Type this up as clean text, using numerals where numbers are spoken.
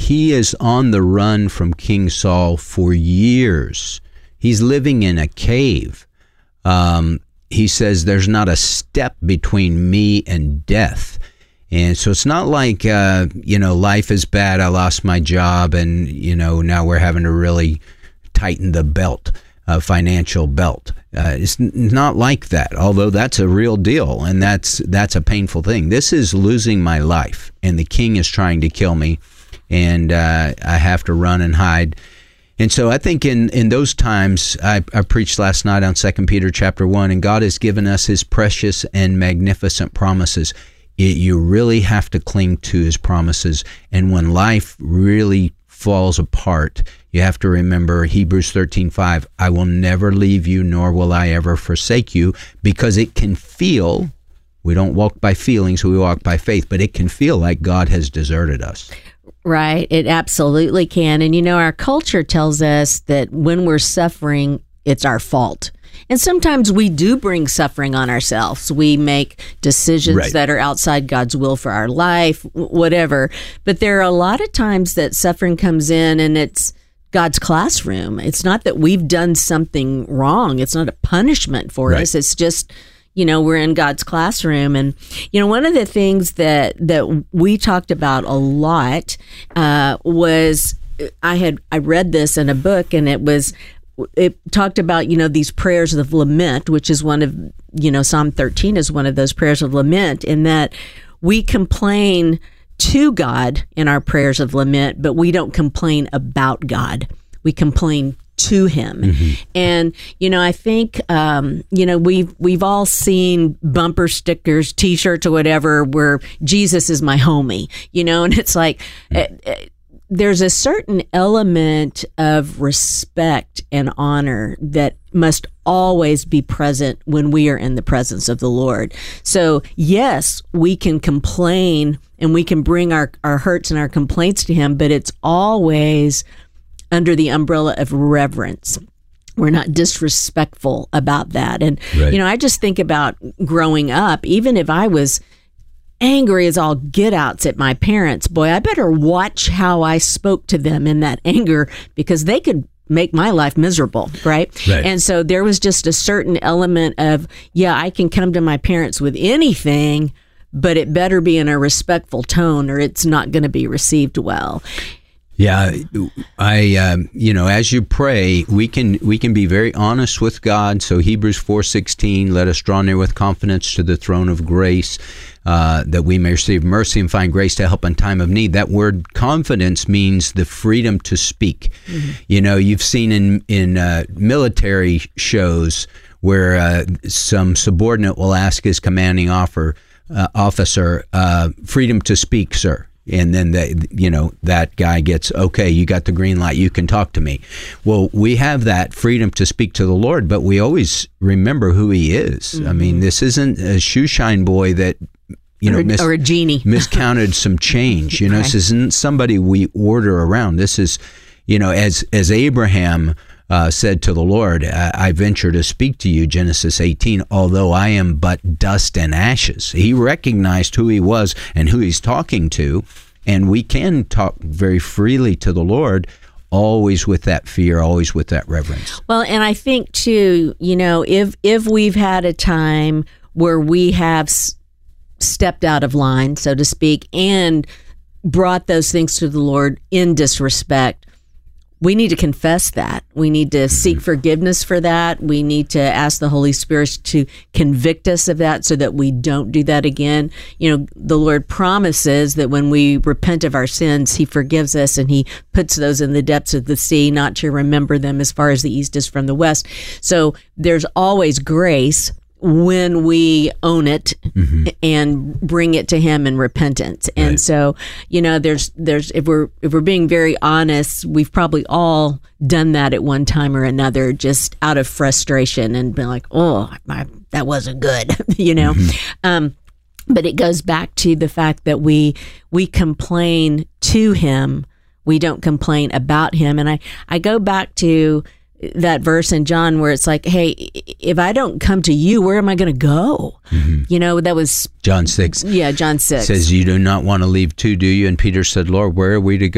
he is on the run from King Saul for years. He's living in a cave. He says there's not a step between me and death. And so it's not like, life is bad. I lost my job and, now we're having to really tighten the belt, financial belt. It's not like that, although that's a real deal. And that's a painful thing. This is losing my life and the king is trying to kill me and I have to run and hide. And so I think in those times, I preached last night on 2 Peter chapter 1, and God has given us his precious and magnificent promises. You really have to cling to his promises. And when life really falls apart, you have to remember Hebrews 13:5, I will never leave you, nor will I ever forsake you, because it can feel, we don't walk by feelings, we walk by faith, but it can feel like God has deserted us. Right. It absolutely can. And, our culture tells us that when we're suffering, it's our fault. And sometimes we do bring suffering on ourselves. We make decisions that are outside God's will for our life, whatever. But there are a lot of times that suffering comes in and it's God's classroom. It's not that we've done something wrong. It's not a punishment for us. It's just, we're in God's classroom. And, one of the things that we talked about a lot was I read this in a book, and it talked about, these prayers of lament, which is one of, Psalm 13 is one of those prayers of lament, in that we complain to God in our prayers of lament, but we don't complain about God. We complain to him. Mm-hmm. And, I think, we've all seen bumper stickers, T-shirts or whatever, where Jesus is my homie, and it's like, there's a certain element of respect and honor that must always be present when we are in the presence of the Lord. So yes, we can complain and we can bring our hurts and our complaints to him, but it's always under the umbrella of reverence. We're not disrespectful about that. And, I just think about growing up, even if I was angry as all get-outs at my parents, boy, I better watch how I spoke to them in that anger, because they could make my life miserable, right? And so there was just a certain element of, I can come to my parents with anything, but it better be in a respectful tone or it's not going to be received well. Yeah, as you pray, we can be very honest with God. So Hebrews 4:16, let us draw near with confidence to the throne of grace, that we may receive mercy and find grace to help in time of need. That word confidence means the freedom to speak. Mm-hmm. You've seen in military shows where some subordinate will ask his commanding officer, freedom to speak, sir. And then that guy gets, okay, you got the green light, you can talk to me. Well, we have that freedom to speak to the Lord, but we always remember who he is. Mm-hmm. I mean, this isn't a shoeshine boy that, or a genie miscounted some change. This isn't somebody we order around. This is, as Abraham said to the Lord, I venture to speak to you, Genesis 18, although I am but dust and ashes. He recognized who he was and who he's talking to, and we can talk very freely to the Lord, always with that fear, always with that reverence. Well, and I think too, if we've had a time where we have stepped out of line, so to speak, and brought those things to the Lord in disrespect, we need to confess that. We need to seek forgiveness for that. We need to ask the Holy Spirit to convict us of that so that we don't do that again. The Lord promises that when we repent of our sins, he forgives us and he puts those in the depths of the sea, not to remember them as far as the east is from the west. So there's always grace when we own it and bring it to him in repentance. And so, there's if we're being very honest, we've probably all done that at one time or another, just out of frustration and been like, that wasn't good, but it goes back to the fact that we complain to him. We don't complain about him. And I go back to that verse in John where it's like, hey, if I don't come to you, where am I going to go? Mm-hmm. That was John 6. Yeah, John 6. It says, you do not want to leave too, do you? And Peter said, Lord, where are we to go?